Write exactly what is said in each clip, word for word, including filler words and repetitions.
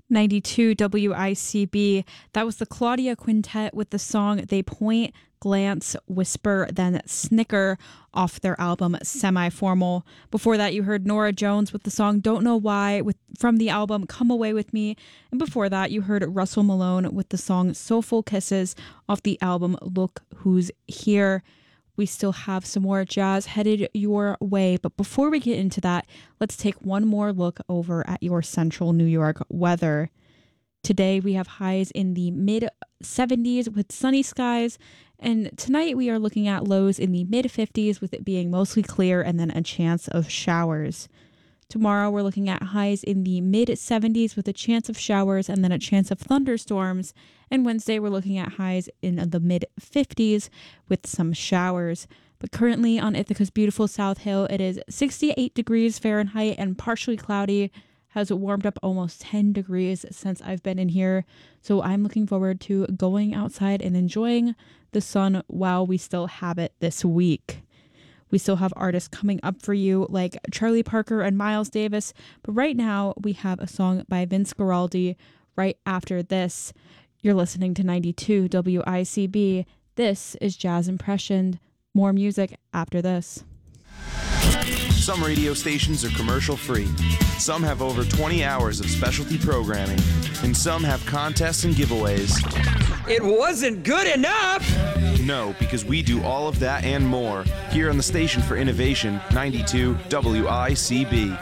ninety-two W I C B. That was the Claudia Quintet with the song They Point, Glance, Whisper, Then Snicker off their album Semi-Formal. Before that, you heard Nora Jones with the song Don't Know Why with from the album Come Away With Me. And before that, you heard Russell Malone with the song Soulful Kisses off the album Look Who's Here. We still have some more jazz headed your way. But before we get into that, let's take one more look over at your central New York weather. Today we have highs in the mid seventies with sunny skies. And tonight we are looking at lows in the mid fifties with it being mostly clear and then a chance of showers. Tomorrow we're looking at highs in the mid seventies with a chance of showers and then a chance of thunderstorms. And Wednesday we're looking at highs in the mid fifties with some showers. But currently on Ithaca's beautiful South Hill, it is sixty-eight degrees Fahrenheit and partially cloudy. Has warmed up almost ten degrees since I've been in here. So I'm looking forward to going outside and enjoying the sun while we still have it this week. We still have artists coming up for you like Charlie Parker and Miles Davis. But right now we have a song by Vince Guaraldi right after this. You're listening to ninety-two W I C B. This is Jazz Impression. More music after this. Some radio stations are commercial free. Some have over twenty hours of specialty programming. And some have contests and giveaways. It wasn't good enough! No, because we do all of that and more here on the Station for Innovation, ninety-two W I C B.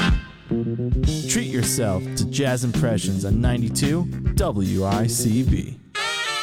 Treat yourself to Jazz Impressions on ninety-two W I C B.